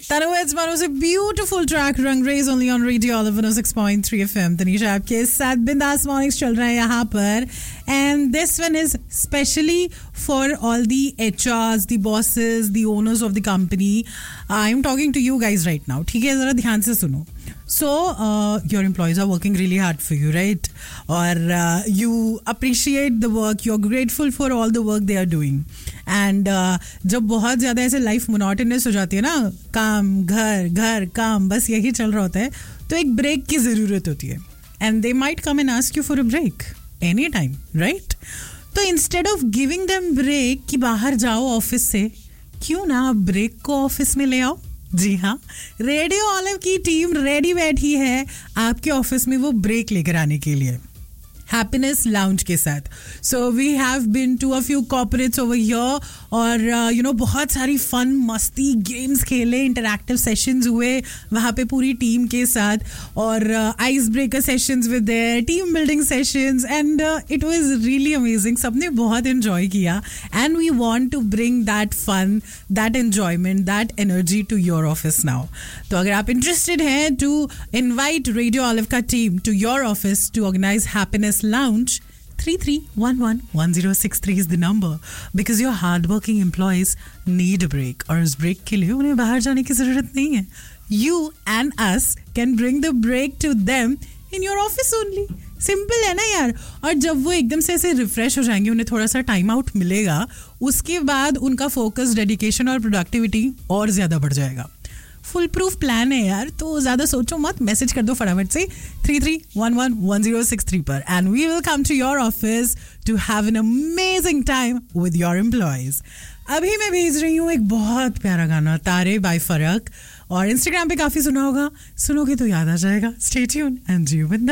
Tanuvez Manu's a beautiful track Rangre's only on Radio Olive 106.3 FM. Tanisha आपके साथ बिंदास mornings चल रहा है यहाँ पर and this one is specially for all the HRs, the bosses, the owners of the company. I am talking to you guys right now. ठीक है जरा ध्यान से सुनो. So your employees are working really hard for you, right? Or you appreciate the work, you're grateful for all the work they are doing. And जब बहुत ज़्यादा ऐसे लाइफ मोनोटोनस हो जाती है ना, काम घर घर काम बस यही चल रहा होता है, तो एक ब्रेक की ज़रूरत होती है. And they might come and ask you for a break anytime, right? तो instead of giving them break कि बाहर जाओ ऑफिस से, क्यों ना आप ब्रेक को ऑफिस में ले आओ. जी हाँ, रेडियो ऑलिव की टीम रेडी बैठी है आपके ऑफिस में वो ब्रेक लेकर आने के लिए हैप्पीनेस लाउंज के साथ. So we have been to a few corporates over here और यू नो बहुत सारी फन मस्ती गेम्स खेले, इंटरैक्टिव सेशंस हुए वहाँ पे पूरी टीम के साथ और ice breaker sessions with their team building sessions and it was really amazing. सबने बहुत एंजॉय किया and we want to bring that fun, that enjoyment, that energy to your office now. तो अगर आप इंटरेस्टेड हैं टू इन्वाइट रेडियो ऑलिव का team to your office to organise happiness Lounge, 33111063 is the number because your hardworking employees need a break और उस break के लिए उन्हें बाहर जाने की ज़रूरत नहीं है. You and us can bring the break to them in your office only. Simple है ना यार. और जब वो एकदम से ऐसे रिफ्रेश हो जाएंगे, उन्हें थोड़ा सा टाइम आउट मिलेगा, उसके बाद उनका फोकस, डेडिकेशन और प्रोडक्टिविटी और ज़्यादा बढ़ जाएगा. फुल प्रूफ प्लान है यार, तो ज़्यादा सोचो मत, मैसेज कर दो फटाफट से 33111063 पर and we will come to your office to have an amazing time with your employees. अभी मैं भेज रही हूँ एक बहुत प्यारा गाना तारे बाय फरक और इंस्टाग्राम पे काफ़ी सुना होगा, सुनोगे तो याद आ जाएगा. Stay tuned and ji with